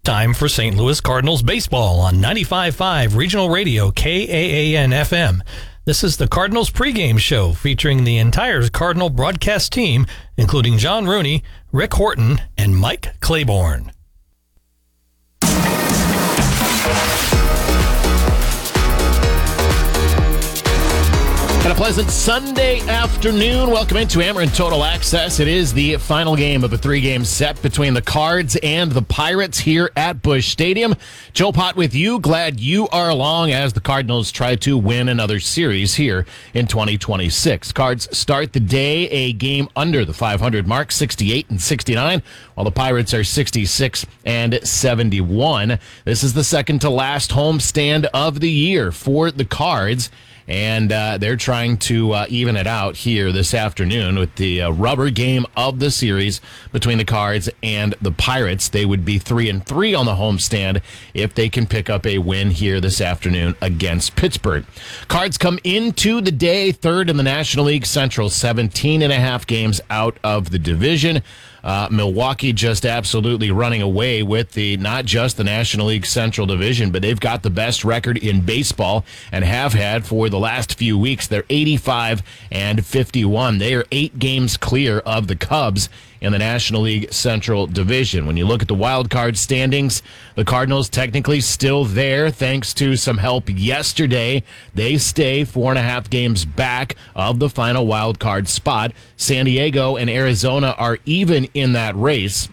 Time for St. Louis Cardinals baseball on 95.5 Regional Radio KAAN FM. This is the Cardinals pregame show featuring the entire Cardinal broadcast team, including John Rooney, Rick Horton, and Mike Claiborne. And a pleasant Sunday afternoon. Welcome into Ameren Total Access. It is the final game of a three-game set between the Cards and the Pirates here at Busch Stadium. Joe Pott with you. Glad you are along as the Cardinals try to win another series here in 2026. Cards start the day a game under the 500 mark, 68 and 69, while the Pirates are 66 and 71. This is the second to last homestand of the year for the Cards. And they're trying to even it out here this afternoon with the rubber game of the series between the Cards and the Pirates. They would be 3-3 on the homestand if they can pick up a win here this afternoon against Pittsburgh. Cards come into the day third in the National League Central, 17.5 games out of the division. Milwaukee just absolutely running away with not just the National League Central Division, but they've got the best record in baseball and have had for the last few weeks. They're 85 and 51. They are 8 games clear of the Cubs in the National League Central Division. When you look at the wild card standings, the Cardinals technically still there thanks to some help yesterday. They stay 4.5 games back of the final wild card spot. San Diego and Arizona are even in that race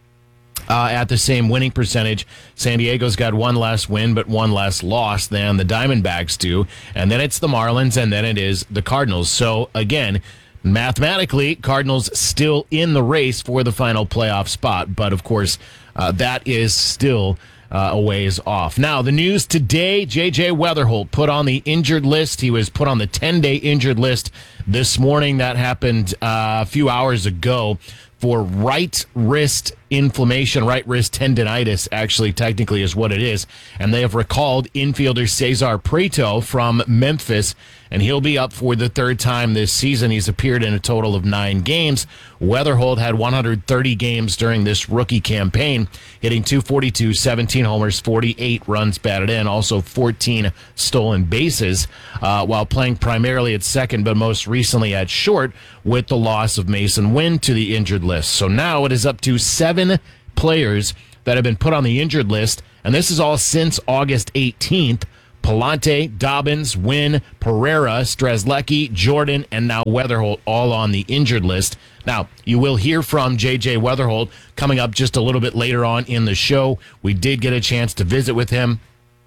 at the same winning percentage. San Diego's got one less win but one less loss than the Diamondbacks do. And then it's the Marlins, and then it is the Cardinals. So again, mathematically, Cardinals still in the race for the final playoff spot, but of course, that is still a ways off. Now, the news today, J.J. Weatherholt put on the injured list. He was put on the 10-day injured list this morning. That happened a few hours ago for right wrist inflammation, right wrist tendonitis, actually, technically is what it is. And they have recalled infielder Cesar Prieto from Memphis, and he'll be up for the third time this season. He's appeared in a total of 9 games. Weatherholt had 130 games during this rookie campaign, hitting .242, 17 homers, 48 runs batted in, also 14 stolen bases, while playing primarily at second, but most recently at short, with the loss of Mason Wynn to the injured list. So now it is up to 7 players that have been put on the injured list, and this is all since August 18th. Palante, Dobbins, Wynn, Pereira, Strzelecki, Jordan, and now Weatherholt all on the injured list. Now, you will hear from J.J. Weatherholt coming up just a little bit later on in the show. We did get a chance to visit with him.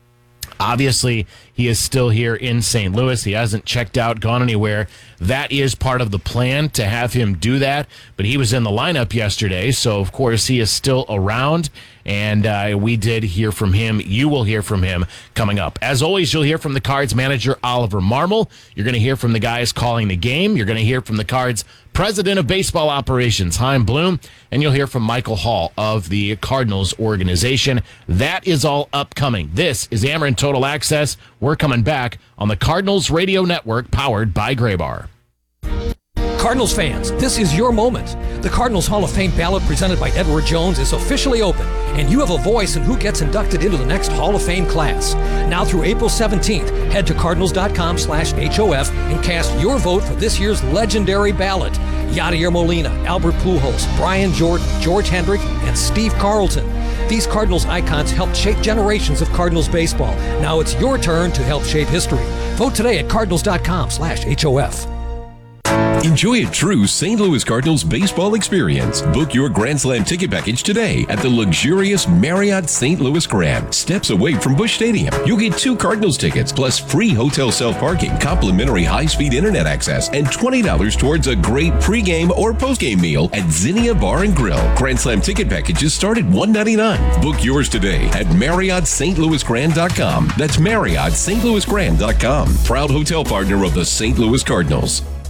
Obviously, he is still here in St. Louis. He hasn't checked out, gone anywhere. That is part of the plan, to have him do that. But he was in the lineup yesterday, so of course he is still around. And we did hear from him. You will hear from him coming up. As always, you'll hear from the Cards manager, Oliver Marmol. You're going to hear from the guys calling the game. You're going to hear from the Cards president of baseball operations, Chaim Bloom. And you'll hear from Michael Hall of the Cardinals organization. That is all upcoming. This is Ameren Total Access. We're coming back on the Cardinals Radio Network, powered by Graybar. Cardinals fans, this is your moment. The Cardinals Hall of Fame ballot presented by Edward Jones is officially open, and you have a voice in who gets inducted into the next Hall of Fame class. Now through April 17th, head to cardinals.com/HOF and cast your vote for this year's legendary ballot. Yadier Molina, Albert Pujols, Brian Jordan, George Hendrick, and Steve Carlton. These Cardinals icons helped shape generations of Cardinals baseball. Now it's your turn to help shape history. Vote today at cardinals.com/HOF. Enjoy a true St. Louis Cardinals baseball experience. Book your Grand Slam ticket package today at the luxurious Marriott St. Louis Grand, steps away from Busch Stadium. You'll get 2 Cardinals tickets plus free hotel self-parking, complimentary high-speed internet access, and $20 towards a great pregame or postgame meal at Zinnia Bar and Grill. Grand Slam ticket packages start at $199. Book yours today at MarriottStLouisGrand.com. That's MarriottStLouisGrand.com. Proud hotel partner of the St. Louis Cardinals.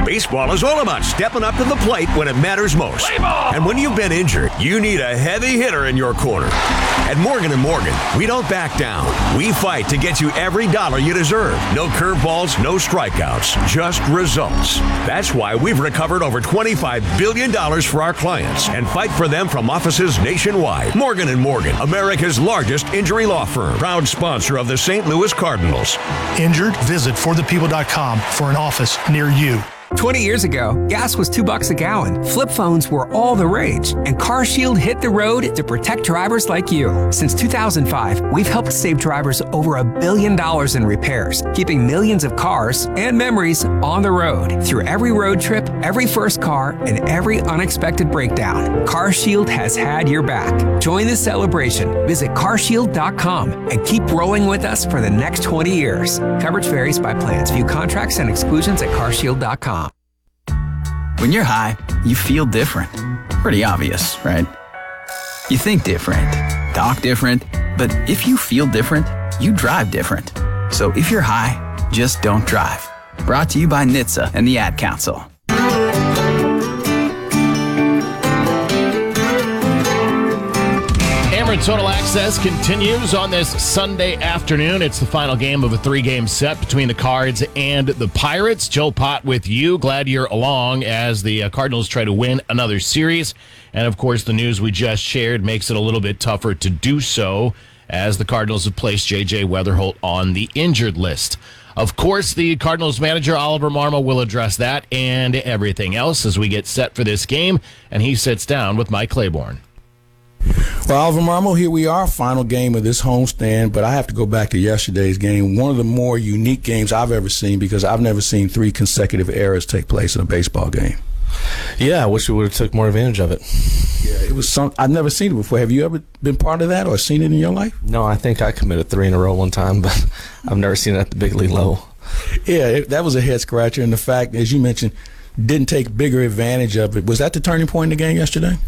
Baseball is all about stepping up to the plate when it matters most. And when you've been injured, you need a heavy hitter in your corner. At Morgan & Morgan, we don't back down. We fight to get you every dollar you deserve. No curveballs, no strikeouts, just results. That's why we've recovered over $25 billion for our clients and fight for them from offices nationwide. Morgan & Morgan, America's largest injury law firm. Proud sponsor of the St. Louis Cardinals. Injured? Visit forthepeople.com for an office near you. 20 years ago, gas was $2 a gallon. Flip phones were all the rage, and CarShield hit the road to protect drivers like you. Since 2005, we've helped save drivers over $1 billion in repairs, keeping millions of cars and memories on the road. Through every road trip, every first car, and every unexpected breakdown, CarShield has had your back. Join the celebration. Visit carshield.com and keep rolling with us for the next 20 years. Coverage varies by plans. View contracts and exclusions at carshield.com. When you're high, you feel different. Pretty obvious, right? You think different, talk different, but if you feel different, you drive different. So if you're high, just don't drive. Brought to you by NHTSA and the Ad Council. Ameren Total Access continues on this Sunday afternoon. It's the final game of a 3-game set between the Cards and the Pirates. Joe Pott with you. Glad you're along as the Cardinals try to win another series. And, of course, the news we just shared makes it a little bit tougher to do so as the Cardinals have placed J.J. Weatherholt on the injured list. Of course, the Cardinals manager, Oliver Marmol, will address that and everything else as we get set for this game. And he sits down with Mike Claiborne. Well, Oliver Marmol, here we are, final game of this homestand, but I have to go back to yesterday's game, one of the more unique games I've ever seen because I've never seen 3 consecutive errors take place in a baseball game. Yeah, I wish we would have took more advantage of it. Yeah, it was I've never seen it before. Have you ever been part of that or seen it in your life? No, I think I committed 3 in a row one time, but I've never seen it at the big league level. Yeah, that was a head-scratcher, and the fact, as you mentioned, didn't take bigger advantage of it. Was that the turning point in the game yesterday?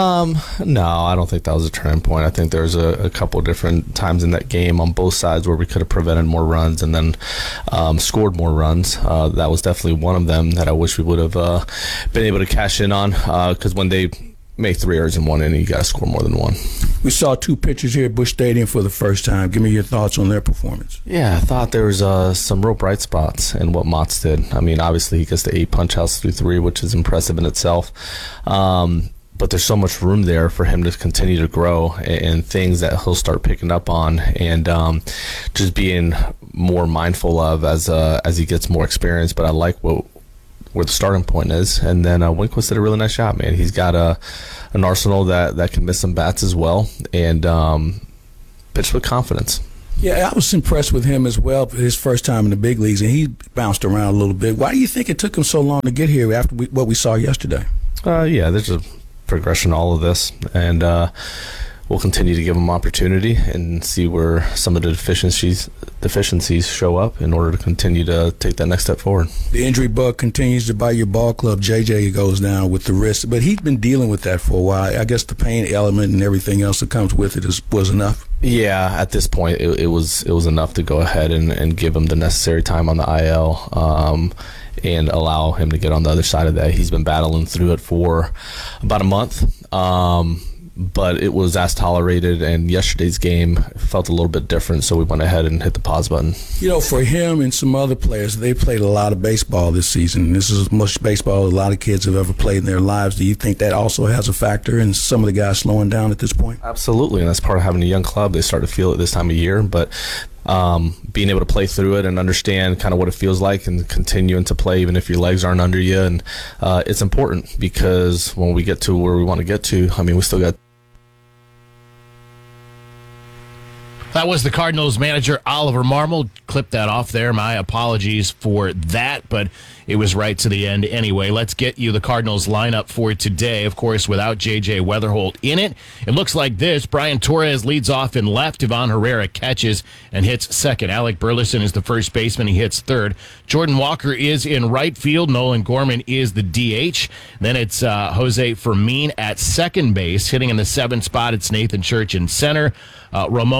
No, I don't think that was a turning point. I think there was a couple different times in that game on both sides where we could have prevented more runs and then scored more runs. That was definitely one of them that I wish we would have been able to cash in on because when they make 3 errors in one inning, you got to score more than one. We saw 2 pitchers here at Busch Stadium for the first time. Give me your thoughts on their performance. Yeah, I thought there was some real bright spots in what Motts did. I mean, obviously he gets to 8 punch-outs through 3, which is impressive in itself. But there's so much room there for him to continue to grow and things that he'll start picking up on and just being more mindful of as he gets more experience. But I like where the starting point is. And then Winquist did a really nice job, man. He's got an arsenal that can miss some bats as well and pitch with confidence. Yeah, I was impressed with him as well for his first time in the big leagues, and he bounced around a little bit. Why do you think it took him so long to get here after what we saw yesterday? Yeah, there's a progression to all of this, and we'll continue to give him opportunity and see where some of the deficiencies show up in order to continue to take that next step forward. The injury bug continues to bite your ball club. JJ goes down with the wrist, but he's been dealing with that for a while. I guess the pain element and everything else that comes with it was enough. Yeah, at this point, it was enough to go ahead and give him the necessary time on the IL and allow him to get on the other side of that. He's been battling through it for about a month. But it was as tolerated, and yesterday's game felt a little bit different, so we went ahead and hit the pause button. You know, for him and some other players, they played a lot of baseball this season. This is as much baseball as a lot of kids have ever played in their lives. Do you think that also has a factor in some of the guys slowing down at this point? Absolutely, and that's part of having a young club. They start to feel it this time of year, but being able to play through it and understand kind of what it feels like and continuing to play even if your legs aren't under you, and it's important because when we get to where we want to get to, I mean, we still got. That was the Cardinals manager, Oliver Marmol. Clip that off there. My apologies for that, but it was right to the end anyway. Let's get you the Cardinals lineup for today. Of course, without J.J. Weatherholt in it, it looks like this. Brian Torres leads off in left. Ivan Herrera catches and hits second. Alec Burleson is the first baseman. He hits third. Jordan Walker is in right field. Nolan Gorman is the DH. Then it's Jose Fermin at second base. Hitting in the 7th spot, it's Nathan Church in center. Ramon Urias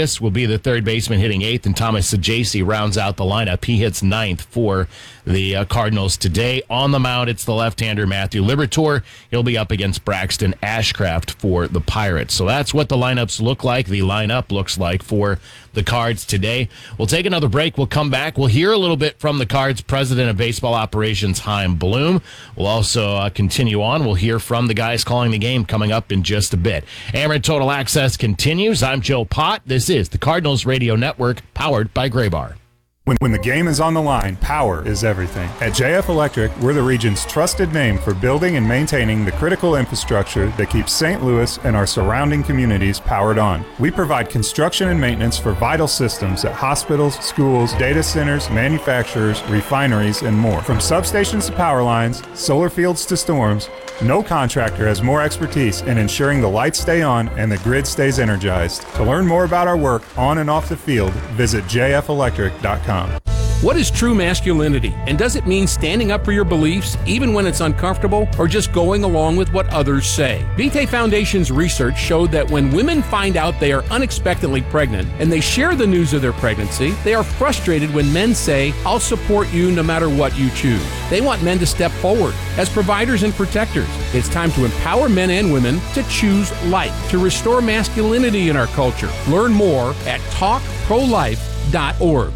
Arias will be the third baseman hitting 8th, and Thomas Saggese rounds out the lineup. He hits 9th for the Cardinals today. On the mound, it's the left-hander Matthew Liberatore. He'll be up against Braxton Ashcraft for the Pirates. So that's what the lineups look like. The lineup looks like for the Cards today. We'll take another break. We'll come back. We'll hear a little bit from the Cards president of baseball operations, Chaim Bloom. We'll also continue on. We'll hear from the guys calling the game coming up in just a bit. Ameren Total Access continues. I'm Joe Pott. This is the Cardinals Radio Network, powered by Graybar. When the game is on the line, power is everything. At JF Electric, we're the region's trusted name for building and maintaining the critical infrastructure that keeps St. Louis and our surrounding communities powered on. We provide construction and maintenance for vital systems at hospitals, schools, data centers, manufacturers, refineries, and more. From substations to power lines, solar fields to storms, no contractor has more expertise in ensuring the lights stay on and the grid stays energized. To learn more about our work on and off the field, visit jfelectric.com. What is true masculinity, and does it mean standing up for your beliefs even when it's uncomfortable, or just going along with what others say? Vitae Foundation's research showed that when women find out they are unexpectedly pregnant and they share the news of their pregnancy, they are frustrated when men say, "I'll support you no matter what you choose." They want men to step forward as providers and protectors. It's time to empower men and women to choose life, to restore masculinity in our culture. Learn more at talkprolife.org.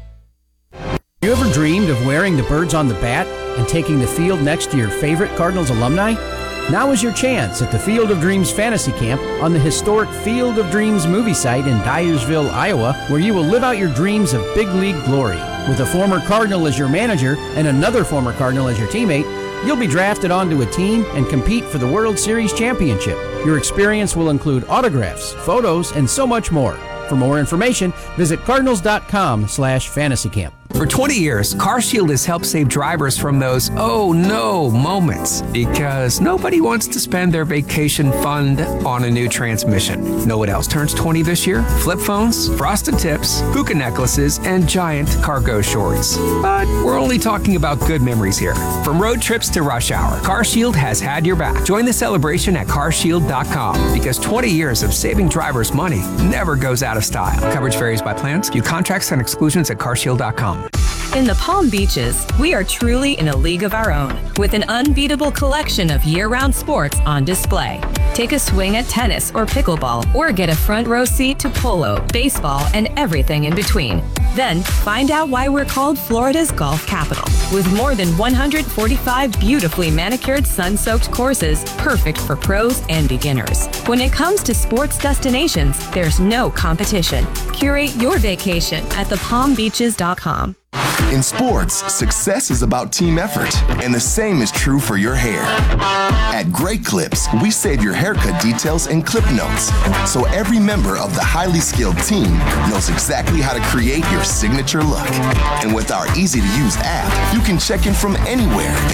You ever dreamed of wearing the birds on the bat and taking the field next to your favorite Cardinals alumni? Now is your chance at the Field of Dreams Fantasy Camp on the historic Field of Dreams movie site in Dyersville, Iowa, where you will live out your dreams of big league glory. With a former Cardinal as your manager and another former Cardinal as your teammate, you'll be drafted onto a team and compete for the World Series championship. Your experience will include autographs, photos, and so much more. For more information, visit cardinals.com/fantasycamp. For 20 years, CarShield has helped save drivers from those "oh no" moments, because nobody wants to spend their vacation fund on a new transmission. Know what else turns 20 this year? Flip phones, frosted tips, hookah necklaces, and giant cargo shorts. But we're only talking about good memories here. From road trips to rush hour, CarShield has had your back. Join the celebration at carshield.com, because 20 years of saving drivers money never goes out of style. Coverage varies by plans. View contracts and exclusions at carshield.com. In the Palm Beaches, we are truly in a league of our own, with an unbeatable collection of year-round sports on display. Take a swing at tennis or pickleball, or get a front row seat to polo, baseball, and everything in between. Then, find out why we're called Florida's golf capital, with more than 145 beautifully manicured, sun-soaked courses, perfect for pros and beginners. When it comes to sports destinations, there's no competition. Curate your vacation at thepalmbeaches.com. In sports, success is about team effort, and the same is true for your hair. At Great Clips, we save your haircut details and clip notes, so every member of the highly skilled team knows exactly how to create your signature look. And with our easy-to-use app, you can check in from anywhere